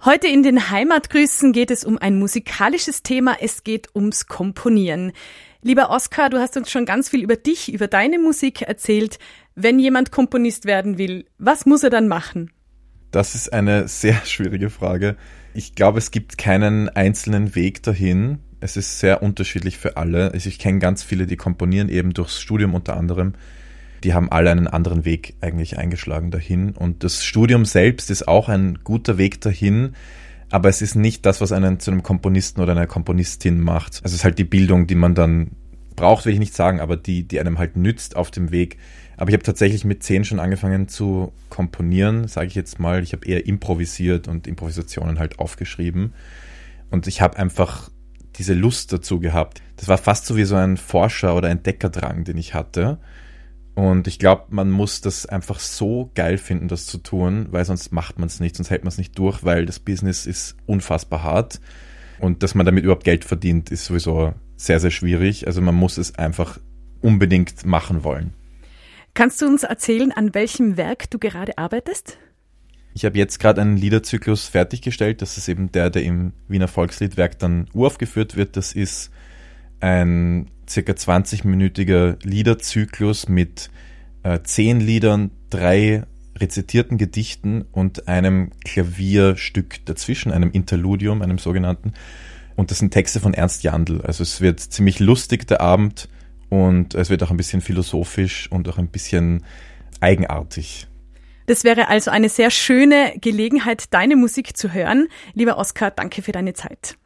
Heute in den Heimatgrüßen geht es um ein musikalisches Thema. Es geht ums Komponieren. Lieber Oskar, du hast uns schon ganz viel über dich, über deine Musik erzählt. Wenn jemand Komponist werden will, was muss er dann machen? Das ist eine sehr schwierige Frage. Ich glaube, es gibt keinen einzelnen Weg dahin. Es ist sehr unterschiedlich für alle. Also ich kenne ganz viele, die komponieren eben durchs Studium unter anderem. Die haben alle einen anderen Weg eigentlich eingeschlagen dahin. Und das Studium selbst ist auch ein guter Weg dahin, aber es ist nicht das, was einen zu einem Komponisten oder einer Komponistin macht. Also es ist halt die Bildung, die man dann braucht, will ich nicht sagen, aber die einem halt nützt auf dem Weg. Aber ich habe tatsächlich mit 10 schon angefangen zu komponieren, sage ich jetzt mal. Ich habe eher improvisiert und Improvisationen halt aufgeschrieben. Und ich habe einfach diese Lust dazu gehabt. Das war fast so wie so ein Forscher- oder Entdeckerdrang, den ich hatte. Und ich glaube, man muss das einfach so geil finden, das zu tun, weil sonst macht man es nicht, sonst hält man es nicht durch, weil das Business ist unfassbar hart. Und dass man damit überhaupt Geld verdient, ist sowieso sehr, sehr schwierig. Also man muss es einfach unbedingt machen wollen. Kannst du uns erzählen, an welchem Werk du gerade arbeitest? Ich habe jetzt gerade einen Liederzyklus fertiggestellt. Das ist eben der im Wiener Volksliedwerk dann uraufgeführt wird. Das ist ein circa 20-minütiger Liederzyklus mit 10 Liedern, 3 rezitierten Gedichten und einem Klavierstück dazwischen, einem Interludium, einem sogenannten. Und das sind Texte von Ernst Jandl. Also es wird ziemlich lustig, der Abend, und es wird auch ein bisschen philosophisch und auch ein bisschen eigenartig. Das wäre also eine sehr schöne Gelegenheit, deine Musik zu hören. Lieber Oskar, danke für deine Zeit.